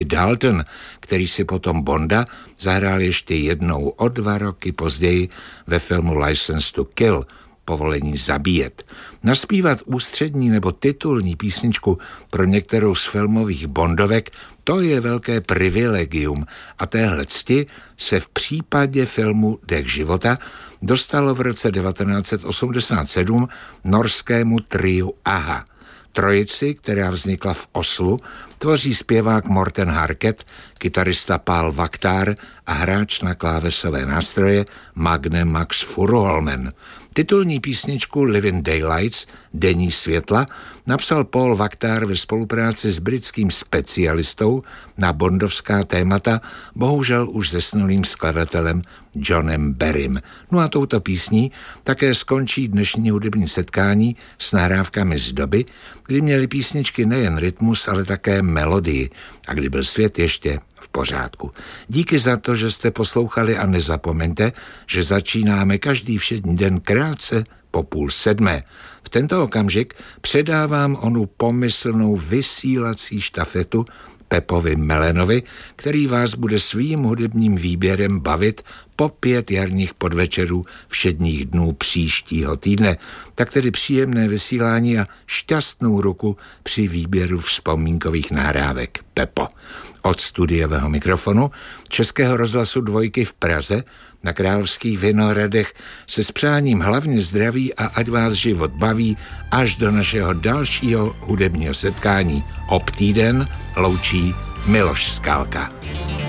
Dalton, který si potom Bonda zahrál ještě jednou o 2 roky později ve filmu License to Kill, Povolení zabíjet. Naspívat ústřední nebo titulní písničku pro některou z filmových Bondovek, to je velké privilegium a téhle cti se v případě filmu Dech života dostalo v roce 1987 norskému triu AHA. Trojici, která vznikla v Oslu, tvoří zpěvák Morten Harket, kytarista Paul Wachtár a hráč na klávesové nástroje Magne Max Furuholmen. Titulní písničku Living Daylights, Denní světla, napsal Paul Wachtár ve spolupráci s britským specialistou na bondovská témata, bohužel už zesnulým skladatelem Johnem Barrym. No a touto písní také skončí dnešní hudební setkání s nahrávkami z doby, kdy měly písničky nejen rytmus, ale také melodii a kdy byl svět ještě v pořádku. Díky za to, že jste poslouchali a nezapomeňte, že začínáme každý všední den krátce po 6:30. V tento okamžik předávám onu pomyslnou vysílací štafetu Pepovi Melenovi, který vás bude svým hudebním výběrem bavit po 5 jarních podvečerů všedních dnů příštího týdne. Tak tedy příjemné vysílání a šťastnou ruku při výběru vzpomínkových nahrávek. Pepo. Od studiového mikrofonu Českého rozhlasu 2 v Praze na Královských Vinohradech se s přáním hlavně zdraví a ať vás život baví až do našeho dalšího hudebního setkání. Ob týden loučí Miloš Skálka.